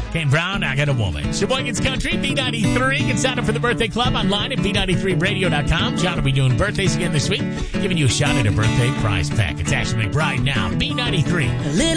Kane Brown, I Got a Woman. Sheboygan's Country, B93. Get signed up for the birthday club online at B93radio.com. John will be doing birthdays again this week, giving you a shot at a birthday prize pack. It's Ashley McBride now, B93.